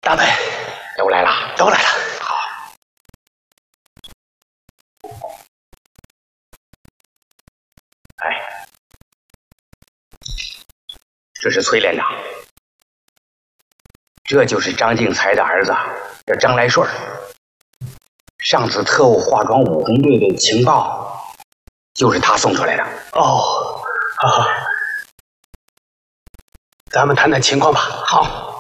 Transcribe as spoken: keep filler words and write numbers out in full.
大美都来了， 都来了。 好。哎，这是崔连长，这就是张敬才的儿子，叫张来顺。上次特务化妆武红队的情报，就是他送出来的。 哦，好好，咱们谈谈情况吧。 好。